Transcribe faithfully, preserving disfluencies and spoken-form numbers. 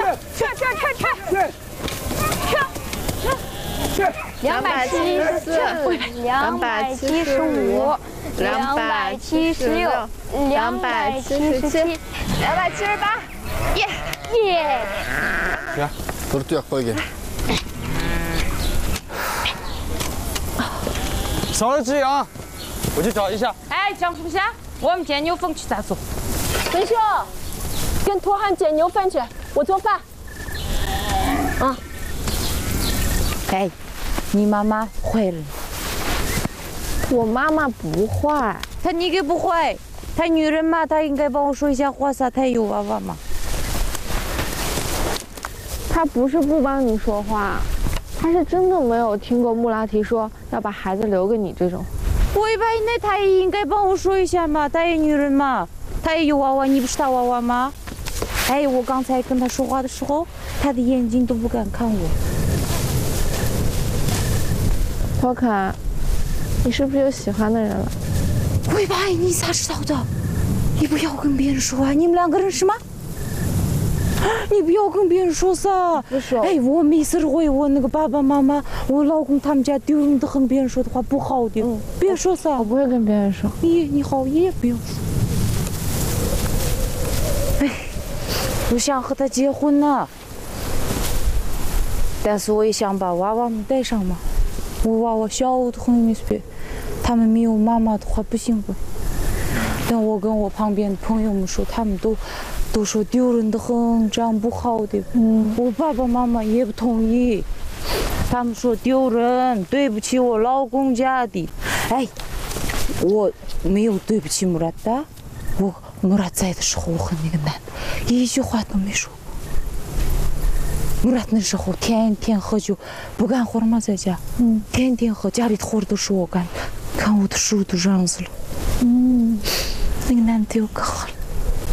去去去去去！两百七十四，两百七十五，两百七十六，两百七十七，两百七十八，耶耶！ 来，都뛰어过去。 少了只羊，我去找一下。 哎，江初夏，我们捡牛粪去咋做？ 文秀，跟托汉捡牛粪去，我做饭。啊。 哎，你妈妈会了。 我妈妈不会。 她你给不会？她女人嘛，她应该帮我说一下话噻。她有娃娃嘛？ 她不是不帮你说话，她是真的没有听过穆拉提说要把孩子留给你这种。 我一般那她也应该帮我说一下嘛。她也女人嘛，她也有娃娃，你不是她娃娃吗？哎，我刚才跟她说话的时候，她的眼睛都不敢看我。 托卡，你是不是有喜欢的人了？ 喂吧，你咋知道的？你不要跟别人说啊！你们两个认识吗？你不要跟别人说噻！ 不说。 哎，我没事会我那个爸爸妈妈，我老公他们家丢人的很，别人说的话不好的，嗯，别说噻。 我不会跟别人说。 你你好也不要说。哎，我想和他结婚呢，但是我也想把娃娃们带上嘛。我娃娃小的很，没事，他们没有妈妈的话不行不。但我跟我旁边的朋友们说，他们都都说丢人的很，这样不好的。嗯，我爸爸妈妈也不同意，他们说丢人，对不起我老公家的。哎，我没有对不起穆拉达，我穆拉在的时候，我和那个男的一句话都没说。穆拉那时候天天喝酒，不干活嘛，在家，嗯，天天喝，家里的活都是我干，看我的手都让死了，嗯，那个男的又可好了。